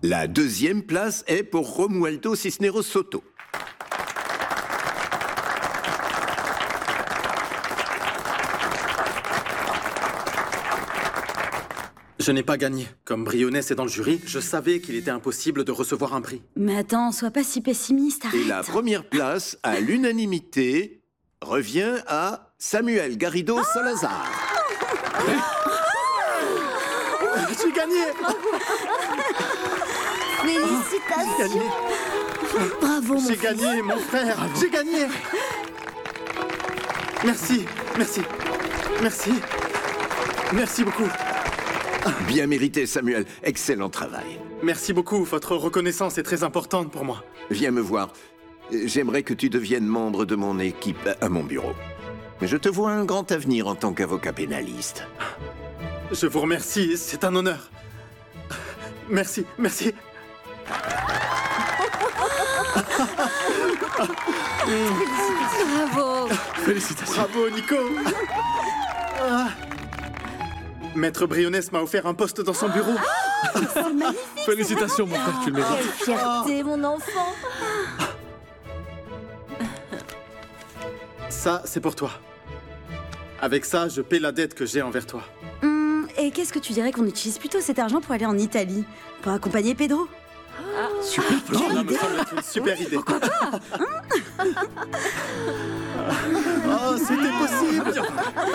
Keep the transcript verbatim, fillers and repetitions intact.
La deuxième place est pour Romualdo Cisneros Soto. Je n'ai pas gagné. Comme Briones est dans le jury, je savais qu'il était impossible de recevoir un prix. Mais attends, sois pas si pessimiste, arrête. Et la première place, à l'unanimité, revient à Samuel Garrido Salazar. J'ai gagné! Félicitations! J'ai gagné! Bravo, mon J'ai fils. gagné, mon frère! J'ai gagné! Merci, merci, merci, merci beaucoup. Bien mérité, Samuel. Excellent travail. Merci beaucoup, votre reconnaissance est très importante pour moi. Viens me voir. J'aimerais que tu deviennes membre de mon équipe à mon bureau. Je te vois un grand avenir en tant qu'avocat pénaliste. Je vous remercie, c'est un honneur. Merci, merci. Bravo. Félicitations. Bravo, Nico. Ah. Maître Briones m'a offert un poste dans son bureau. C'est magnifique! Félicitations, mon frère, tu le mérites. Quelle fierté, mon enfant! Ça, c'est pour toi. Avec ça, je paie la dette que j'ai envers toi. Hum, et qu'est-ce que tu dirais qu'on utilise plutôt cet argent pour aller en Italie? Pour accompagner Pedro? Super plan! Ça me semble être une super idée. Pourquoi pas? Oh, c'était possible!